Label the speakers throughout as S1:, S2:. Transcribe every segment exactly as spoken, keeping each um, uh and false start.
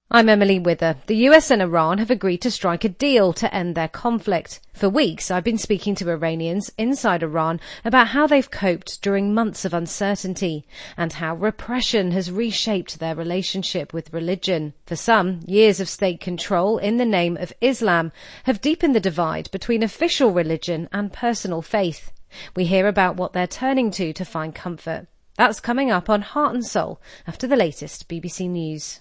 S1: I'm Emily Wither. The U S and Iran have agreed to strike a deal to end their conflict. For weeks, I've been speaking to Iranians inside Iran about how they've coped during months of uncertainty and how repression has reshaped their relationship with religion. For some, years of state control in the name of Islam have deepened the divide between official religion and personal faith. We hear about what they're turning to to find comfort. That's coming up on Heart and Soul after the latest B B C News.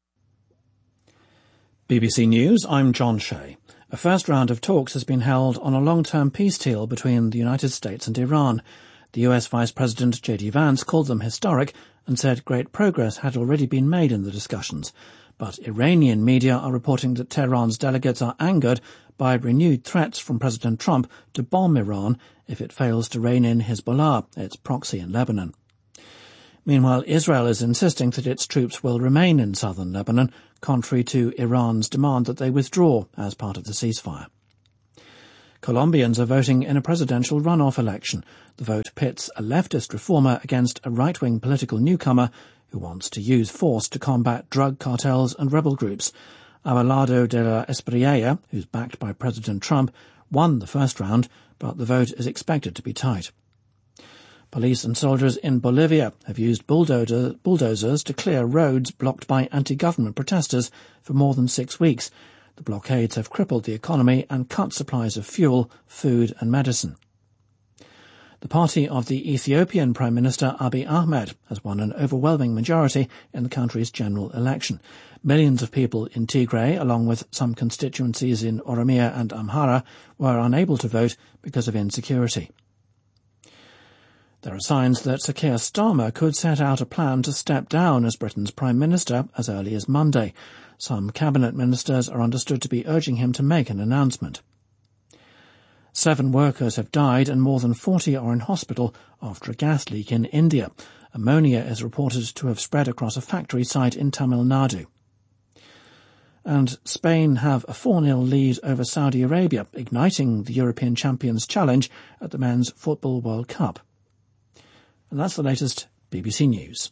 S2: B B C News, I'm John Shea. A first round of talks has been held on a long-term peace deal between the United States and Iran. The U S Vice President J D Vance called them historic and said great progress had already been made in the discussions. But Iranian media are reporting that Tehran's delegates are angered by renewed threats from President Trump to bomb Iran if it fails to rein in Hezbollah, its proxy in Lebanon. Meanwhile, Israel is insisting that its troops will remain in southern Lebanon, contrary to Iran's demand that they withdraw as part of the ceasefire. Colombians are voting in a presidential runoff election. The vote pits a leftist reformer against a right-wing political newcomer who wants to use force to combat drug cartels and rebel groups. Abelardo de la Espriella, who's backed by President Trump, won the first round, but the vote is expected to be tight. Police and soldiers in Bolivia have used bulldozer, bulldozers to clear roads blocked by anti-government protesters for more than six weeks. The blockades have crippled the economy and cut supplies of fuel, food and medicine. The party of the Ethiopian Prime Minister Abiy Ahmed has won an overwhelming majority in the country's general election. Millions of people in Tigray, along with some constituencies in Oromia and Amhara, were unable to vote because of insecurity. There are signs that Sir Keir Starmer could set out a plan to step down as Britain's Prime Minister as early as Monday. Some cabinet ministers are understood to be urging him to make an announcement. Seven workers have died and more than forty are in hospital after a gas leak in India. Ammonia is reported to have spread across a factory site in Tamil Nadu. And Spain have a four nil lead over Saudi Arabia, igniting the European Champions Challenge at the Men's Football World Cup. And that's the latest B B C News.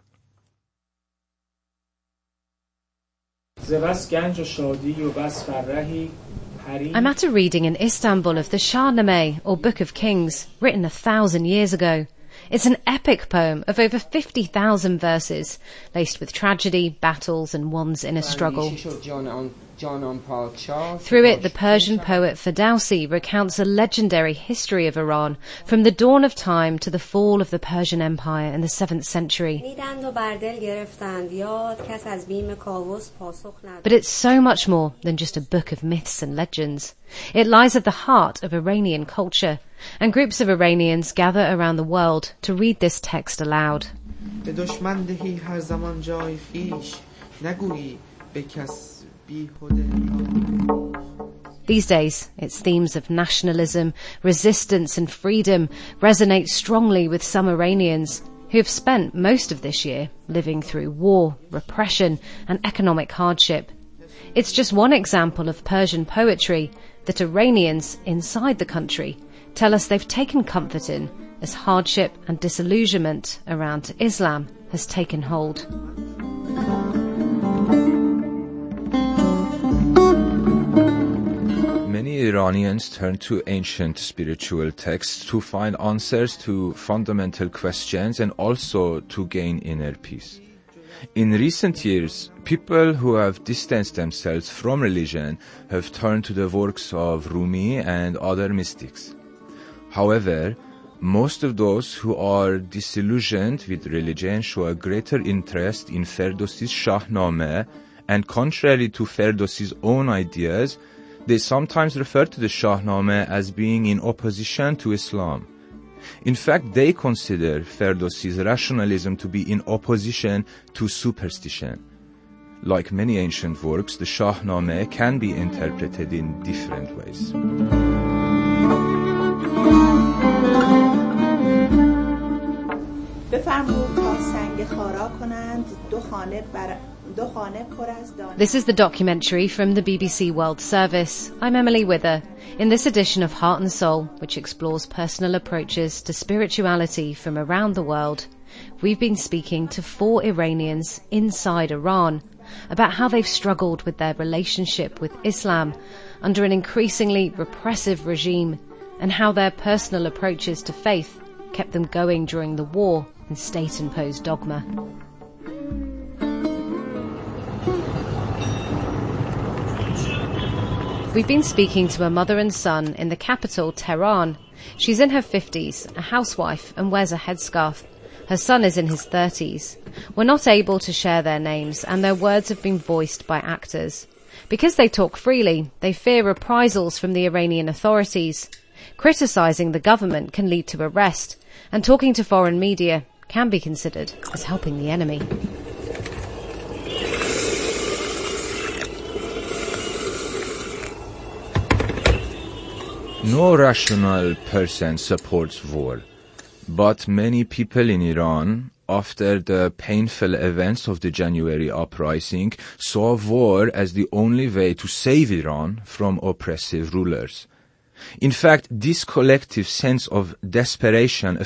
S1: I'm at a reading in Istanbul of the Shahnameh, or Book of Kings, written a thousand years ago. It's an epic poem of over fifty thousand verses, laced with tragedy, battles and one's inner struggle. Through it, the Persian poet Ferdowsi recounts a legendary history of Iran, from the dawn of time to the fall of the Persian Empire in the seventh century. But it's so much more than just a book of myths and legends. It lies at the heart of Iranian culture, and groups of Iranians gather around the world to read this text aloud. These days, its themes of nationalism, resistance and freedom resonate strongly with some Iranians who have spent most of this year living through war, repression and economic hardship. It's just one example of Persian poetry that Iranians inside the country tell us they've taken comfort in as hardship and disillusionment around Islam has taken hold.
S3: Many Iranians turn to ancient spiritual texts to find answers to fundamental questions and also to gain inner peace. In recent years, people who have distanced themselves from religion have turned to the works of Rumi and other mystics. However, most of those who are disillusioned with religion show a greater interest in Ferdowsi's Shahnameh, and contrary to Ferdowsi's own ideas, they sometimes refer to the Shahnameh as being in opposition to Islam. In fact, they consider Ferdowsi's rationalism to be in opposition to superstition. Like many ancient works, the Shahnameh can be interpreted in different ways.
S1: This is the documentary from the B B C World Service. I'm Emily Wither. In this edition of Heart and Soul, which explores personal approaches to spirituality from around the world, we've been speaking to four Iranians inside Iran about how they've struggled with their relationship with Islam under an increasingly repressive regime, and how their personal approaches to faith kept them going during the war and state-imposed dogma. We've been speaking to a mother and son in the capital, Tehran. She's in her fifties, a housewife, and wears a headscarf. Her son is in his thirties. We're not able to share their names, and their words have been voiced by actors. Because they talk freely, they fear reprisals from the Iranian authorities. Criticising the government can lead to arrest, and talking to foreign media can be considered as helping the enemy.
S3: No rational person supports war, but many people in Iran, after the painful events of the January uprising, saw war as the only way to save Iran from oppressive rulers. In fact, this collective sense of desperation